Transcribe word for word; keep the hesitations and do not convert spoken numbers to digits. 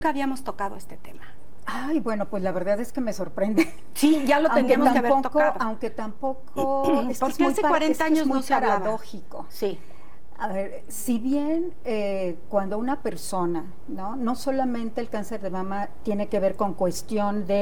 habíamos tocado este tema. Ay, bueno, pues la verdad es que me sorprende. Sí, ya lo tendríamos que haber tocado. Aunque tampoco, es porque que es muy hace cuarenta años es muy no se hablaba. paradójico. Sí. A ver, si bien eh, cuando una persona, ¿no? No solamente el cáncer de mama tiene que ver con cuestión de